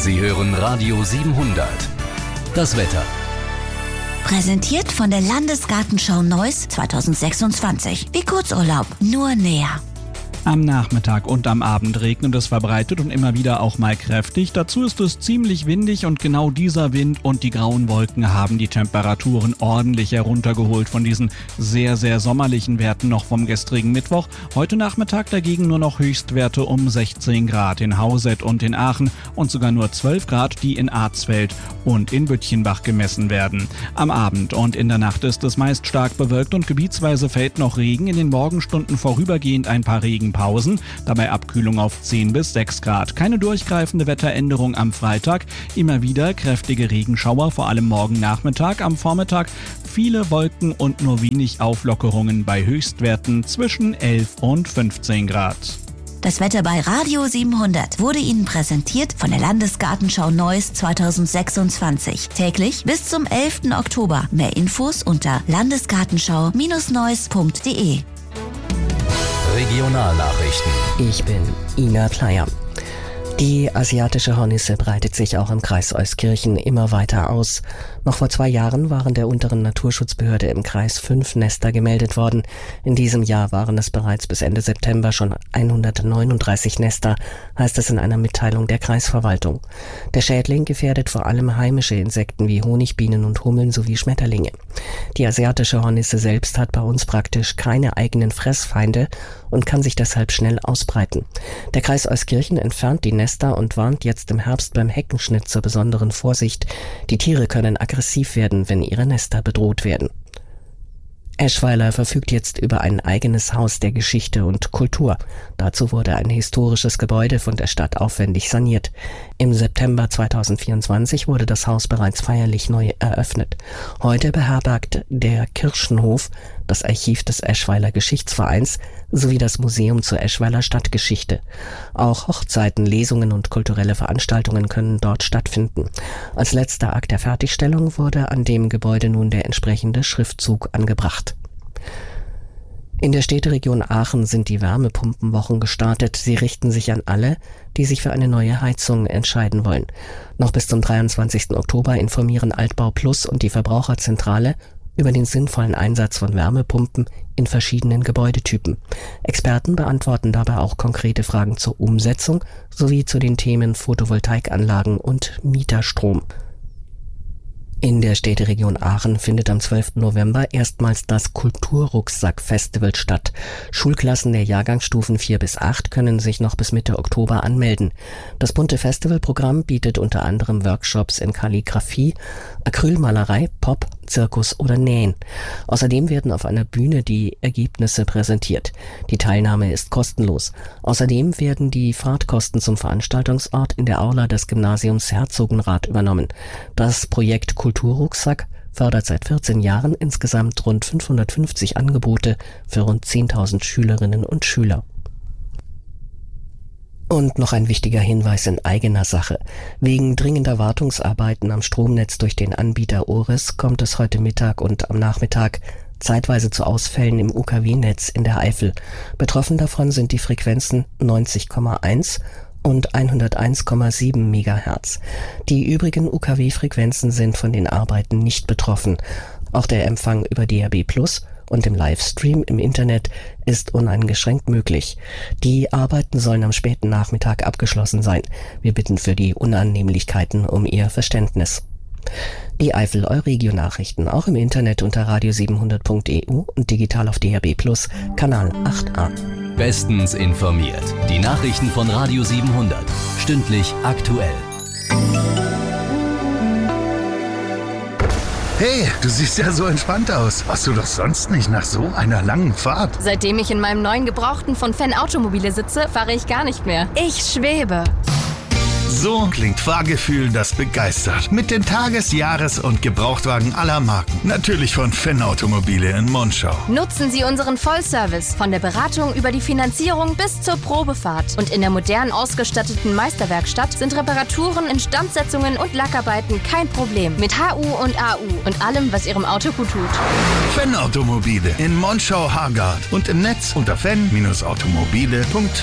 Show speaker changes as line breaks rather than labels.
Sie hören Radio 700. Das Wetter.
Präsentiert von der Landesgartenschau Neuss 2026. Wie Kurzurlaub, nur näher.
Am Nachmittag und am Abend regnet es verbreitet und immer wieder auch mal kräftig. Dazu ist es ziemlich windig und genau dieser Wind und die grauen Wolken haben die Temperaturen ordentlich heruntergeholt von diesen sehr, sehr sommerlichen Werten noch vom gestrigen Mittwoch. Heute Nachmittag dagegen nur noch Höchstwerte um 16 Grad in Hauset und in Aachen und sogar nur 12 Grad, die in Arzfeld und in Büttchenbach gemessen werden. Am Abend und in der Nacht ist es meist stark bewölkt und gebietsweise fällt noch Regen. In den Morgenstunden vorübergehend ein paar Regenpausen, dabei Abkühlung auf 10 bis 6 Grad. Keine durchgreifende Wetteränderung am Freitag, immer wieder kräftige Regenschauer, vor allem morgen Nachmittag. Am Vormittag viele Wolken und nur wenig Auflockerungen bei Höchstwerten zwischen 11 und 15 Grad.
Das Wetter bei Radio 700 wurde Ihnen präsentiert von der Landesgartenschau Neuss 2026. Täglich bis zum 11. Oktober. Mehr Infos unter landesgartenschau-neuss.de.
Regionalnachrichten.
Ich bin Ina Kleier. Die asiatische Hornisse breitet sich auch im Kreis Euskirchen immer weiter aus. Noch vor 2 Jahren waren der unteren Naturschutzbehörde im Kreis 5 Nester gemeldet worden. In diesem Jahr waren es bereits bis Ende September schon 139 Nester, heißt es in einer Mitteilung der Kreisverwaltung. Der Schädling gefährdet vor allem heimische Insekten wie Honigbienen und Hummeln sowie Schmetterlinge. Die asiatische Hornisse selbst hat bei uns praktisch keine eigenen Fressfeinde und kann sich deshalb schnell ausbreiten. Der Kreis Euskirchen entfernt die Nester und warnt jetzt im Herbst beim Heckenschnitt zur besonderen Vorsicht. Die Tiere können aggressiv werden, wenn ihre Nester bedroht werden. Eschweiler verfügt jetzt über ein eigenes Haus der Geschichte und Kultur. Dazu wurde ein historisches Gebäude von der Stadt aufwendig saniert. Im September 2024 wurde das Haus bereits feierlich neu eröffnet. Heute beherbergt der Kirchenhof das Archiv des Eschweiler Geschichtsvereins sowie das Museum zur Eschweiler Stadtgeschichte. Auch Hochzeiten, Lesungen und kulturelle Veranstaltungen können dort stattfinden. Als letzter Akt der Fertigstellung wurde an dem Gebäude nun der entsprechende Schriftzug angebracht. In der Städteregion Aachen sind die Wärmepumpenwochen gestartet. Sie richten sich an alle, die sich für eine neue Heizung entscheiden wollen. Noch bis zum 23. Oktober informieren Altbau Plus und die Verbraucherzentrale über den sinnvollen Einsatz von Wärmepumpen in verschiedenen Gebäudetypen. Experten beantworten dabei auch konkrete Fragen zur Umsetzung sowie zu den Themen Photovoltaikanlagen und Mieterstrom. In der Städteregion Aachen findet am 12. November erstmals das Kulturrucksack-Festival statt. Schulklassen der Jahrgangsstufen 4 bis 8 können sich noch bis Mitte Oktober anmelden. Das bunte Festivalprogramm bietet unter anderem Workshops in Kalligraphie, Acrylmalerei, Pop, Zirkus oder Nähen. Außerdem werden auf einer Bühne die Ergebnisse präsentiert. Die Teilnahme ist kostenlos. Außerdem werden die Fahrtkosten zum Veranstaltungsort in der Aula des Gymnasiums Herzogenrath übernommen. Das Projekt Kulturrucksack fördert seit 14 Jahren insgesamt rund 550 Angebote für rund 10.000 Schülerinnen und Schüler. Und noch ein wichtiger Hinweis in eigener Sache. Wegen dringender Wartungsarbeiten am Stromnetz durch den Anbieter Oris kommt es heute Mittag und am Nachmittag zeitweise zu Ausfällen im UKW-Netz in der Eifel. Betroffen davon sind die Frequenzen 90,1 und 101,7 Megahertz. Die übrigen UKW-Frequenzen sind von den Arbeiten nicht betroffen. Auch der Empfang über DAB+ und im Livestream im Internet ist uneingeschränkt möglich. Die Arbeiten sollen am späten Nachmittag abgeschlossen sein. Wir bitten für die Unannehmlichkeiten um Ihr Verständnis. Die Eifel Euregio-Nachrichten auch im Internet unter radio700.eu und digital auf DAB+, Kanal 8a.
Bestens informiert. Die Nachrichten von Radio 700. Stündlich aktuell.
Hey, du siehst ja so entspannt aus. Warst du doch sonst nicht nach so einer langen Fahrt?
Seitdem ich in meinem neuen Gebrauchten von Fenn Automobile sitze, fahre ich gar nicht mehr. Ich schwebe.
So klingt Fahrgefühl, das begeistert. Mit den Tages-, Jahres- und Gebrauchtwagen aller Marken. Natürlich von Fenn Automobile in Monschau.
Nutzen Sie unseren Vollservice von der Beratung über die Finanzierung bis zur Probefahrt. Und in der modern ausgestatteten Meisterwerkstatt sind Reparaturen, Instandsetzungen und Lackarbeiten kein Problem. Mit HU und AU und allem, was Ihrem Auto gut tut.
Fenn Automobile in Monschau-Hargard und im Netz unter fenn-automobile.de.